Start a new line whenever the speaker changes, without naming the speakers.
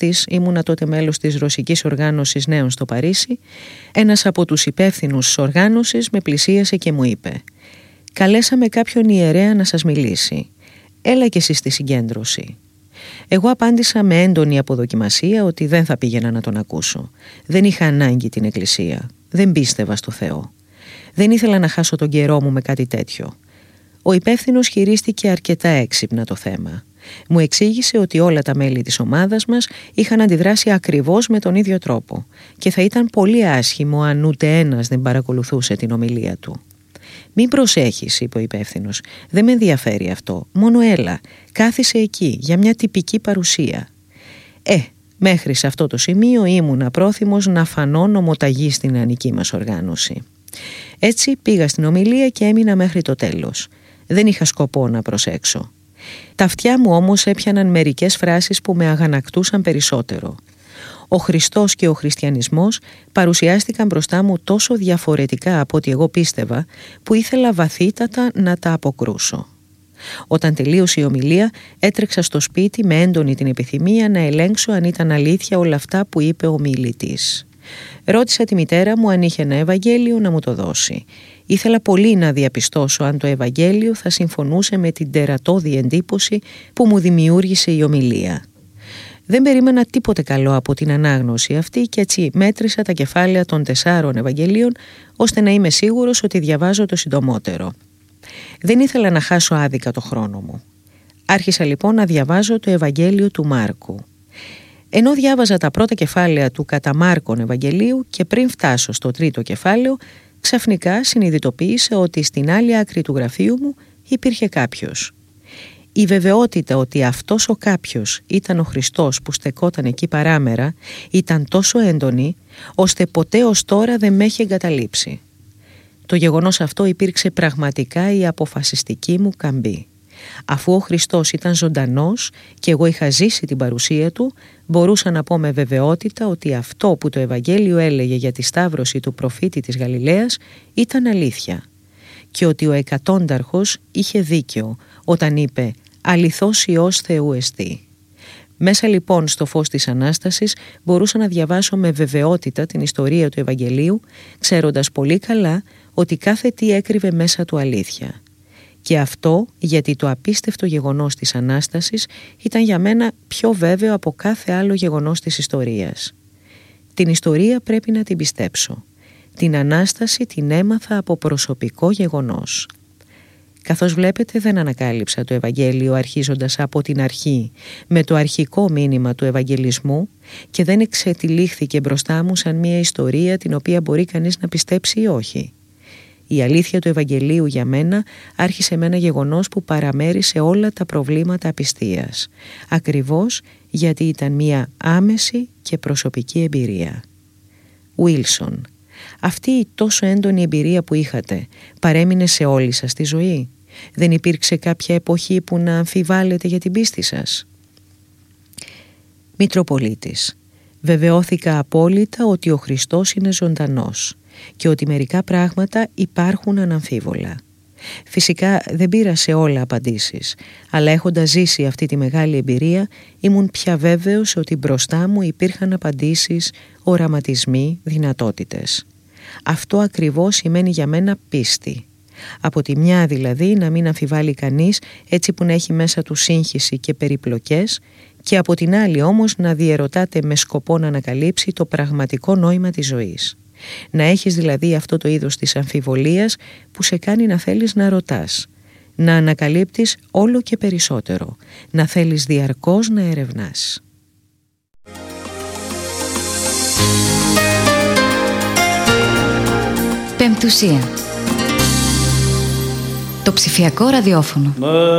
της, ήμουνα τότε μέλος της Ρωσικής Οργάνωσης Νέων στο Παρίσι, ένας από τους υπεύθυνους της οργάνωσης με πλησίασε και μου είπε: «Καλέσαμε κάποιον ιερέα να σας μιλήσει. Έλα κι εσύ στη συγκέντρωση». Εγώ απάντησα με έντονη αποδοκιμασία ότι δεν θα πήγαινα να τον ακούσω. Δεν είχα ανάγκη την εκκλησία. Δεν πίστευα στο Θεό. Δεν ήθελα να χάσω τον καιρό μου με κάτι τέτοιο. Ο υπεύθυνος χειρίστηκε αρκετά έξυπνα το θέμα. Μου εξήγησε ότι όλα τα μέλη της ομάδας μας είχαν αντιδράσει ακριβώς με τον ίδιο τρόπο και θα ήταν πολύ άσχημο αν ούτε ένας δεν παρακολουθούσε την ομιλία του. «Μην προσέχεις», είπε ο υπεύθυνος, «δεν με ενδιαφέρει αυτό, μόνο έλα, κάθισε εκεί για μια τυπική παρουσία». Μέχρι σε αυτό το σημείο ήμουν απρόθυμος να φανώ νομοταγή στην νεανική μας οργάνωση. Έτσι πήγα στην ομιλία και έμεινα μέχρι το τέλος. Δεν είχα σκοπό να προσέξω. Τα αυτιά μου όμως έπιαναν μερικές φράσεις που με αγανακτούσαν περισσότερο. Ο Χριστός και ο χριστιανισμός παρουσιάστηκαν μπροστά μου τόσο διαφορετικά από ό,τι εγώ πίστευα, που ήθελα βαθύτατα να τα αποκρούσω. Όταν τελείωσε η ομιλία, έτρεξα στο σπίτι με έντονη την επιθυμία να ελέγξω αν ήταν αλήθεια όλα αυτά που είπε ο ομιλητής. Ρώτησα τη μητέρα μου αν είχε ένα Ευαγγέλιο να μου το δώσει. Ήθελα πολύ να διαπιστώσω αν το Ευαγγέλιο θα συμφωνούσε με την τερατώδη εντύπωση που μου δημιούργησε η ομιλία. Δεν περίμενα τίποτε καλό από την ανάγνωση αυτή και έτσι μέτρησα τα κεφάλαια των 4 Ευαγγελίων ώστε να είμαι σίγουρος ότι διαβάζω το συντομότερο. Δεν ήθελα να χάσω άδικα το χρόνο μου. Άρχισα λοιπόν να διαβάζω το Ευαγγέλιο του Μάρκου. Ενώ διάβαζα τα πρώτα κεφάλαια του κατά Μάρκον Ευαγγελίου και πριν φτάσω στο 3ο κεφάλαιο, ξαφνικά συνειδητοποίησα ότι στην άλλη άκρη του γραφείου μου υπήρχε κάποιος. Η βεβαιότητα ότι αυτός ο κάποιος ήταν ο Χριστός που στεκόταν εκεί παράμερα ήταν τόσο έντονη, ώστε ποτέ ως τώρα δεν με έχει εγκαταλείψει. Το γεγονός αυτό υπήρξε πραγματικά η αποφασιστική μου καμπή. Αφού ο Χριστός ήταν ζωντανός και εγώ είχα ζήσει την παρουσία του, μπορούσα να πω με βεβαιότητα ότι αυτό που το Ευαγγέλιο έλεγε για τη σταύρωση του προφήτη της Γαλιλαίας ήταν αλήθεια και ότι ο εκατόνταρχος είχε δίκιο όταν είπε «Αληθώς Υιός Θεού εστί». Μέσα λοιπόν στο φως της Ανάστασης μπορούσα να διαβάσω με βεβαιότητα την ιστορία του Ευαγγελίου, ξέροντας πολύ καλά ότι κάθε τι έκρυβε μέσα του αλήθεια. Και αυτό γιατί το απίστευτο γεγονός της Ανάστασης ήταν για μένα πιο βέβαιο από κάθε άλλο γεγονός της ιστορίας. Την ιστορία πρέπει να την πιστέψω. Την Ανάσταση την έμαθα από προσωπικό γεγονός. Καθώς βλέπετε δεν ανακάλυψα το Ευαγγέλιο αρχίζοντας από την αρχή με το αρχικό μήνυμα του Ευαγγελισμού και δεν εξετυλίχθηκε μπροστά μου σαν μια ιστορία την οποία μπορεί κανείς να πιστέψει ή όχι. Η αλήθεια του Ευαγγελίου για μένα άρχισε με ένα γεγονός που παραμέρισε όλα τα προβλήματα απιστίας, ακριβώς γιατί ήταν μια άμεση και προσωπική εμπειρία. Βίλσον, αυτή η τόσο έντονη εμπειρία που είχατε παρέμεινε σε όλη σας τη ζωή? Δεν υπήρξε κάποια εποχή που να αμφιβάλλετε για την πίστη σας? Μητροπολίτης, βεβαιώθηκα απόλυτα ότι ο Χριστός είναι ζωντανός και ότι μερικά πράγματα υπάρχουν αναμφίβολα. Φυσικά δεν πήρα σε όλα απαντήσεις, αλλά έχοντας ζήσει αυτή τη μεγάλη εμπειρία ήμουν πια βέβαιος ότι μπροστά μου υπήρχαν απαντήσεις, οραματισμοί, δυνατότητες. Αυτό ακριβώς σημαίνει για μένα πίστη. Από τη μια δηλαδή να μην αμφιβάλλει κανείς έτσι που να έχει μέσα του σύγχυση και περιπλοκές και από την άλλη όμως να διερωτάται με σκοπό να ανακαλύψει το πραγματικό νόημα της ζωής. Να έχεις δηλαδή αυτό το είδος της αμφιβολίας που σε κάνει να θέλεις να ρωτάς, να ανακαλύπτεις όλο και περισσότερο, να θέλεις διαρκώς να ερευνάς.
Πεμπτουσία. Το ψηφιακό ραδιόφωνο.